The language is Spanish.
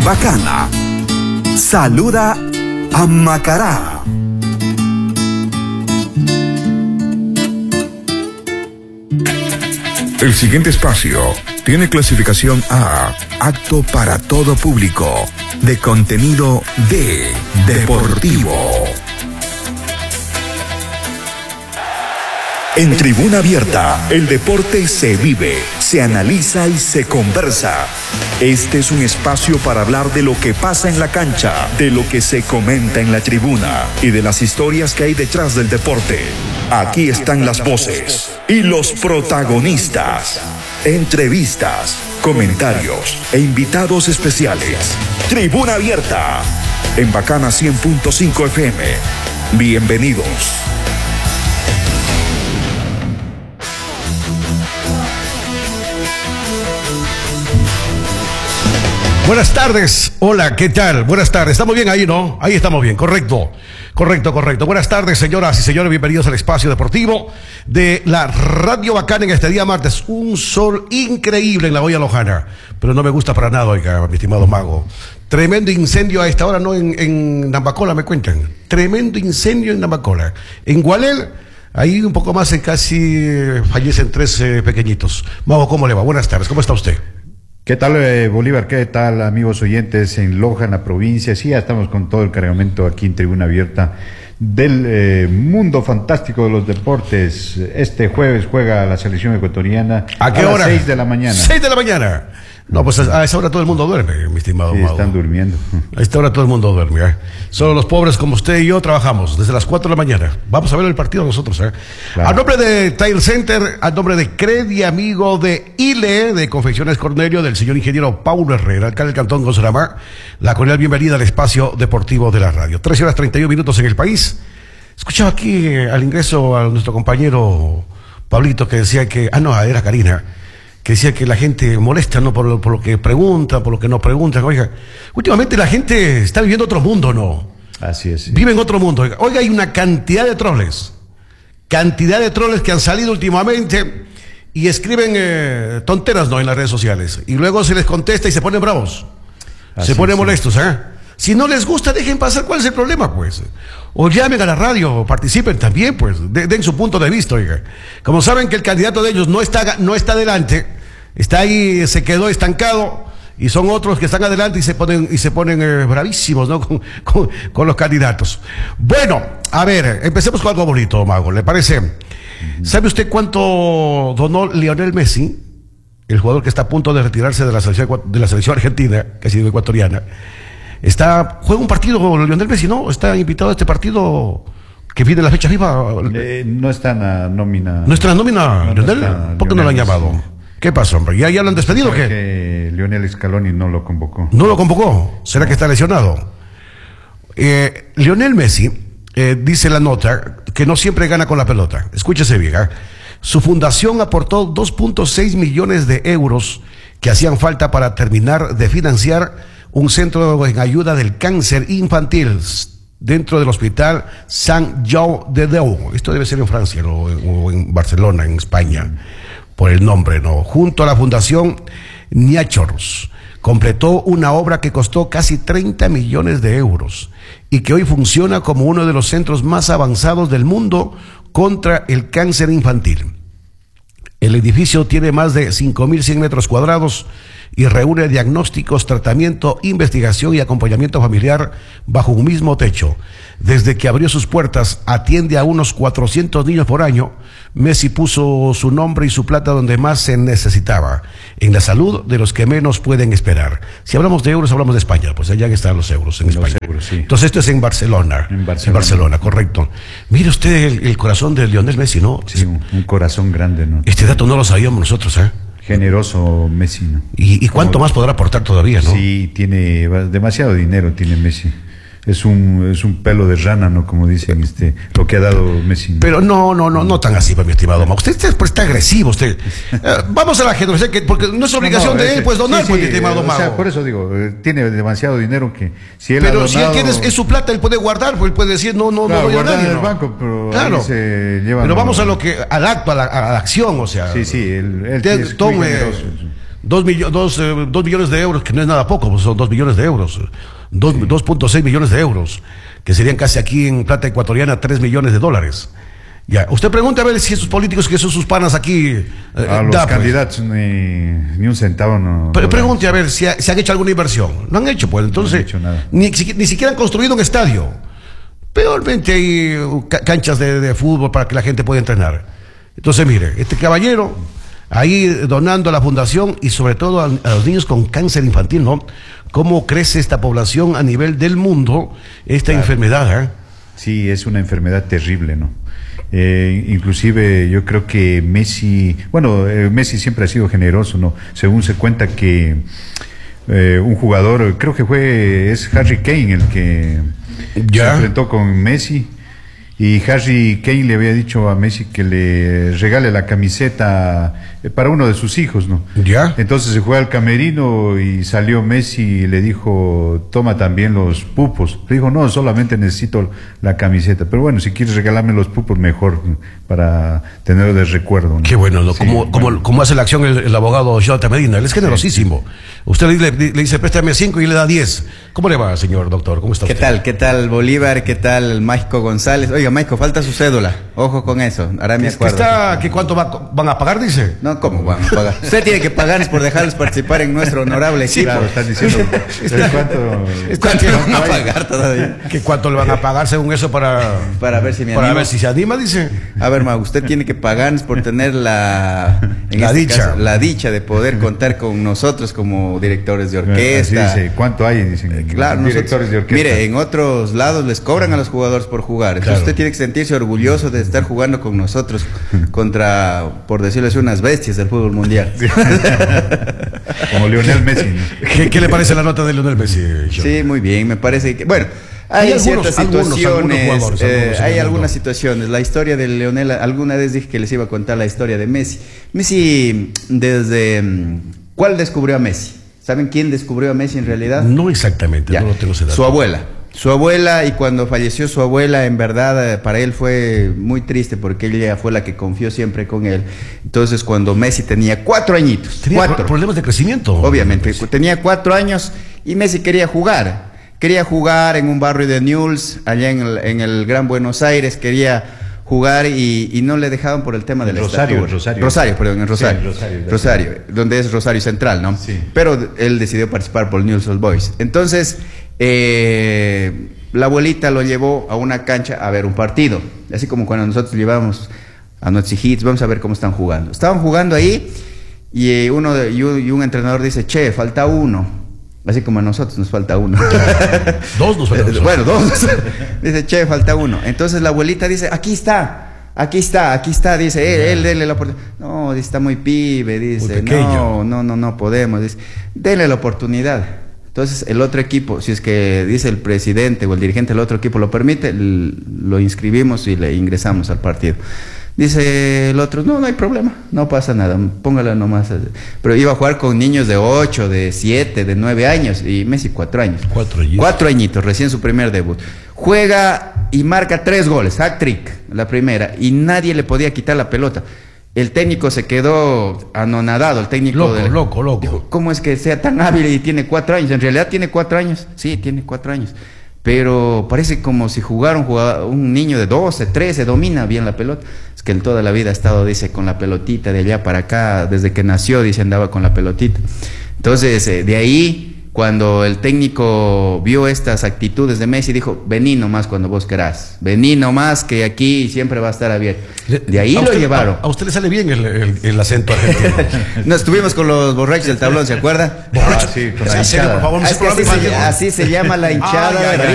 Bacana. Saluda a Macará. El siguiente espacio tiene clasificación A, apto para todo público, de contenido D, deportivo. En Tribuna Abierta, el deporte se vive, se analiza y se conversa. Este es un espacio para hablar de lo que pasa en la cancha, de lo que se comenta en la tribuna y de las historias que hay detrás del deporte. Aquí están las voces y los protagonistas. Entrevistas, comentarios e invitados especiales. Tribuna Abierta, en Bacana 100.5 FM. Bienvenidos. Buenas tardes, hola, ¿qué tal? Buenas tardes, ¿estamos bien ahí, no? Ahí estamos bien, correcto. Buenas tardes, señoras y señores, bienvenidos al espacio deportivo de la Radio Bacana en este día martes. Un sol increíble en la Hoya Lojana, pero no me gusta para nada, oiga, mi estimado Mago. Tremendo incendio a esta hora, ¿no? En Nambacola, me cuentan. Tremendo incendio en Nambacola. En Gualel, ahí un poco más, casi fallecen 3 pequeñitos. Mago, ¿cómo le va? Buenas tardes, ¿cómo está usted? ¿Qué tal, Bolívar? ¿Qué tal, amigos oyentes en Loja, en la provincia? Sí, ya estamos con todo el cargamento aquí en Tribuna Abierta del mundo fantástico de los deportes. Este jueves juega la selección ecuatoriana. ¿A qué hora? A las 6 de la mañana. 6 de la mañana. No, pues a esa hora todo el mundo duerme, mi estimado Sí, Mago. están durmiendo. A esta hora todo el mundo duerme, ¿eh? Solo los pobres como usted y yo trabajamos desde las 4 de la mañana. Vamos a ver el partido nosotros, ¿eh? Claro. A nombre de Tile Center, a nombre de Credi, amigo de ILE, de Confecciones Cornelio, del señor ingeniero Paulo Herrera, alcalde del Cantón Gonzalama, la cordial bienvenida al espacio deportivo de la radio. 13 horas 31 minutos en el país. Escuchaba aquí al ingreso a nuestro compañero Pablito que decía que... era Karina, que decía que la gente molesta, ¿no? Por lo que pregunta, por lo que no pregunta. Oiga, últimamente la gente está viviendo otro mundo, ¿no? Así es. Sí. Vive en otro mundo. Oiga, hay una cantidad de troles que han salido últimamente y escriben tonteras, ¿no? En las redes sociales. Y luego se les contesta y se ponen bravos. Así se ponen es, molestos, ¿eh? Si no les gusta, dejen pasar. ¿Cuál es el problema, pues? O llamen a la radio, o participen también, pues. Den su punto de vista, oiga. Como saben que el candidato de ellos no está adelante, está ahí, se quedó estancado, y son otros que están adelante y se ponen bravísimos, ¿no? Con los candidatos. Bueno, a ver, empecemos con algo bonito, Mago, ¿le parece? ¿Sabe usted cuánto donó Lionel Messi, el jugador que está a punto de retirarse de la selección argentina, que ha sido ecuatoriana? Juega un partido Lionel Messi, ¿no? Está invitado a este partido que viene la fecha FIFA. No está en la nómina. ¿No está en la nómina, Lionel? ¿Por qué no lo han llamado? Sí. ¿Qué pasó, hombre? ¿Ya lo han despedido o qué? Que Lionel Scaloni no lo convocó. ¿No lo convocó? ¿Será que está lesionado? Lionel Messi, dice la nota, que no siempre gana con la pelota. Escúchese bien, ¿eh? Su fundación aportó 2.6 millones de euros que hacían falta para terminar de financiar un centro en ayuda del cáncer infantil dentro del hospital Sant Jou de Déu. Esto debe ser en Francia, ¿no? O en Barcelona, en España, por el nombre, ¿no? Junto a la fundación Niachors, completó una obra que costó casi 30 millones de euros y que hoy funciona como uno de los centros más avanzados del mundo contra el cáncer infantil. El edificio tiene más de 5.100 metros cuadrados y reúne diagnósticos, tratamiento, investigación y acompañamiento familiar bajo un mismo techo. Desde que abrió sus puertas, atiende a unos 400 niños por año. Messi puso su nombre y su plata donde más se necesitaba, en la salud de los que menos pueden esperar. Si hablamos de euros, hablamos de España, pues allá están los euros, en España. Euros, sí. Entonces esto es en Barcelona. En Barcelona, correcto. Mire usted el corazón de Lionel Messi, ¿no? Sí, un corazón grande, ¿no? Este dato no lo sabíamos nosotros, ¿eh? Generoso Messi, ¿no? ¿Y cuánto más podrá aportar todavía, no? Sí, tiene demasiado dinero, tiene Messi. Es un pelo de rana, ¿no? Como dicen, lo que ha dado Messi, ¿no? Pero no tan así, mi estimado Mau. Usted está agresivo, usted. Vamos a la generosidad, porque no es obligación de él, pues donar, sí, pues, mi estimado Mau. O sea, por eso digo, tiene demasiado dinero que si él pero ha donado, si él quiere, es su plata, él puede guardar, pues él puede decir, no doy a nadie, en el ¿no? banco, pero claro. Se llevan, pero vamos al acto, a la acción, o sea. Sí, él es muy generoso. 2 millones de euros, que no es nada poco, pues son 2 millones de euros. 2.6 millones de euros, que serían casi aquí en plata ecuatoriana 3 millones de dólares. Ya, usted pregunta a ver si esos políticos que son sus panas aquí a los candidatos ni un centavo no. Pero pregunte a ver si han hecho alguna inversión. No han hecho, pues entonces no han hecho nada. Ni siquiera han construido un estadio. Peormente hay canchas de fútbol para que la gente pueda entrenar. Entonces mire, este caballero ahí donando a la fundación y sobre todo a los niños con cáncer infantil, ¿no? Cómo crece esta población a nivel del mundo, esta enfermedad, ¿eh? Sí, es una enfermedad terrible, ¿no? Inclusive yo creo que Messi Messi siempre ha sido generoso, ¿no? Según se cuenta que un jugador, creo que es Harry Kane el que se enfrentó con Messi, y Harry Kane le había dicho a Messi que le regale la camiseta para uno de sus hijos, ¿no? Ya. Entonces se fue al camerino y salió Messi y le dijo, toma también los pupos. Le dijo, no, solamente necesito la camiseta. Pero bueno, si quieres regalarme los pupos, mejor, para tenerlo de recuerdo, ¿no? Qué bueno, ¿no? Sí, como hace la acción el abogado Jonathan Medina. Él es generosísimo. Sí. Usted le dice, préstame 5 y le da 10. ¿Cómo le va, señor doctor? ¿Cómo está usted? ¿Qué tal, Bolívar? ¿Qué tal, Mágico González? Oiga, Mágico, falta su cédula. Ojo con eso. Ahora me acuerdo. ¿Que cuánto van a pagar, dice? No, ¿cómo van a pagar? Usted tiene que pagarnos por dejarles participar en nuestro honorable equipo. Claro, están diciendo ¿Cuánto le van a pagar todavía? ¿Que cuánto le van a pagar según eso para ver si me animo? Para ver si se anima, dice. A ver, Mau, usted tiene que pagarnos por tener la dicha de poder contar con nosotros como directores de orquesta. Sí, ¿cuánto hay? Dicen, claro, directores de orquesta. Mire, en otros lados les cobran a los jugadores por jugar. Entonces usted tiene que sentirse orgulloso de estar jugando con nosotros contra, por decirlo así, unas bestias del fútbol mundial. Como Lionel Messi, ¿no? ¿Qué le parece la nota de Lionel Messi, John? Sí, muy bien, me parece que, bueno, hay ciertas situaciones, hay algunas situaciones. La historia de Lionel, alguna vez dije que les iba a contar la historia de Messi. Messi, ¿cuál descubrió a Messi? ¿Saben quién descubrió a Messi en realidad? No exactamente, no lo tengo ese dato. Su abuela, y cuando falleció su abuela, en verdad, para él fue muy triste porque ella fue la que confió siempre con él. Entonces, cuando Messi tenía 4 añitos. Tenía problemas de crecimiento. Obviamente, tenía 4 años y Messi quería jugar. Quería jugar en un barrio de Newell's, allá en el Gran Buenos Aires, quería jugar y no le dejaban por el tema del Rosario, donde es Rosario Central, ¿no? Sí. Pero él decidió participar por el Newell's Old Boys. Entonces, la abuelita lo llevó a una cancha a ver un partido, así como cuando nosotros llevamos a nuestros hijitos, vamos a ver cómo están jugando. Estaban jugando ahí y un entrenador dice, che, falta uno. Así como a nosotros nos falta uno. Dos nos falta uno. Bueno, dos. Dice, che, falta uno. Entonces la abuelita dice, aquí está, dice, él denle la oportunidad. No, dice, está muy pibe, dice, no podemos, dice, denle la oportunidad. Entonces el otro equipo, si es que dice el presidente o el dirigente del otro equipo lo permite, lo inscribimos y le ingresamos al partido. Dice el otro, no hay problema, no pasa nada, póngala nomás. Pero iba a jugar con niños de 8, de 7, de 9 años, y Messi 4 años. 4 añitos, recién su primer debut. Juega y marca 3 goles, hat-trick, la primera, y nadie le podía quitar la pelota. El técnico se quedó anonadado, el técnico... Loco. Dijo, ¿cómo es que sea tan hábil y tiene 4 años? ¿En realidad tiene 4 años? Sí, tiene 4 años. Pero parece como si jugara un niño de 12, 13, domina bien la pelota. Es que él toda la vida ha estado, dice, con la pelotita de allá para acá, desde que nació, dice, andaba con la pelotita. Entonces, de ahí, cuando el técnico vio estas actitudes de Messi, dijo, vení nomás cuando vos querás, vení nomás que aquí siempre va a estar abierto. De ahí lo llevaron. ¿A usted le sale bien el acento argentino? Nos estuvimos con los borrachos del tablón, ¿se acuerda? Sí, con la hinchada. Por favor, así se llama la hinchada.